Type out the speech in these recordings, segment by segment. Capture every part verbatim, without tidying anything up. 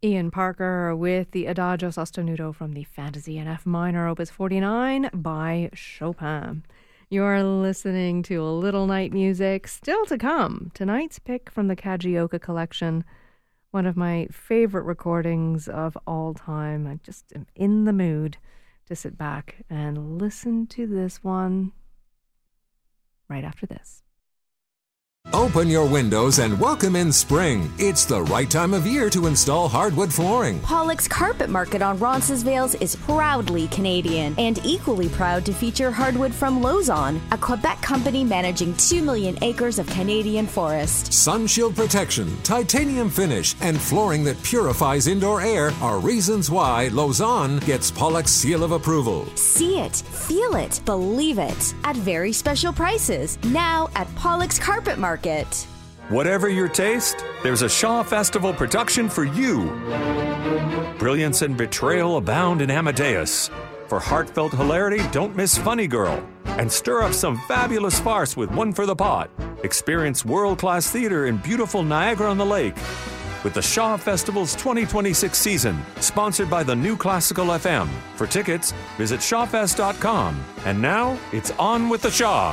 Ian Parker with the Adagio sostenuto from the Fantasy in F minor, opus forty-nine by Chopin. You're listening to a Little Night Music. Still to come, tonight's pick from the Kajioka collection, one of my favorite recordings of all time. I just am in the mood to sit back and listen to this one right after this. Open your windows and welcome in spring. It's the right time of year to install hardwood flooring. Pollock's Carpet Market on Roncesvalles is proudly Canadian and equally proud to feature hardwood from Lauson, a Quebec company managing two million acres of Canadian forest. Sunshield protection, titanium finish, and flooring that purifies indoor air are reasons why Lauson gets Pollock's seal of approval. See it, feel it, believe it at very special prices now at Pollock's Carpet Market. Whatever your taste, there's a Shaw Festival production for you. Brilliance and betrayal abound in Amadeus. For heartfelt hilarity, don't miss Funny Girl. And stir up some fabulous farce with One for the Pot. Experience world-class theater in beautiful Niagara-on-the-Lake. With the Shaw Festival's twenty twenty-six season, sponsored by the New Classical F M. For tickets, visit shawfest dot com. And now, it's on with the Shaw.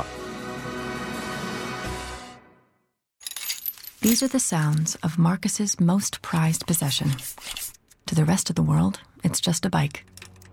These are the sounds of Marcus's most prized possession. To the rest of the world, it's just a bike.